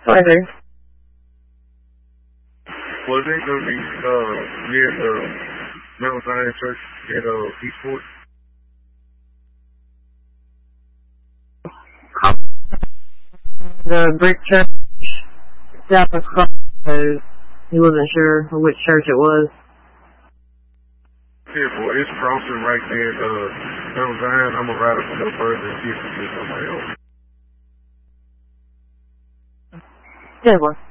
Hi there. Was they going to be near Mount Zion Church at Eastport? The brick church down across the road. He wasn't sure which church it was. Yeah, boy, it's crossing right there at Mount Zion. I'm going to ride up a little further and see if it's somebody else. Yeah, boy.